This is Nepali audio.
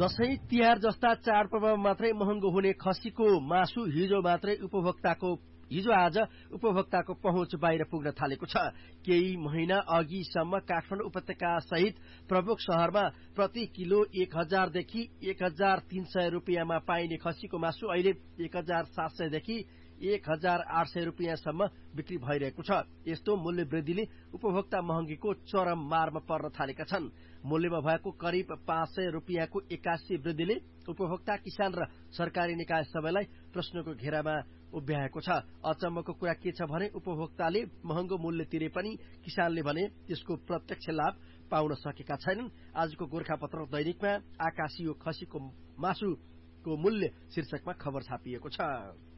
दशैं तिहार जस्ता चाडपर्वमा मात्रै महँगो हुने खसीको मासु हिजो आज उपभोक्ताको पहुँच बाहिर पुग्न थालेको छ। केही महिना अघिसम्म काठमाडौँ उपत्यका सहित प्रमुख शहरमा प्रति किलो 1000 देखि 1300 रुपियाँमा पाइने खसीको मासु अहिले 1700 देखि 1800 रुपियाँसम्म बिक्री भइरहेको छ। यस्तो मूल्य वृद्धिले उपभोक्ता महँगीको चरम मारमा पर्न थालेका छन्। मूल्यमा भएको करिब 500 रुपियाँको 81 वृद्धिले उपभोक्ता, किसान र सरकारी निकाय सबैलाई प्रश्नको घेरामा उभ्याएको छ। अचम्मको कुरा के छ भने उपभोक्ताले महँगो मूल्य तिरे पनि किसानले भने त्यसको प्रत्यक्ष लाभ पाउन सकेका छैनन्। आजको गोर्खापत्र दैनिकमा आकाशियो खसीको मासुको मूल्य शीर्षकमा खबर छापिएको छ।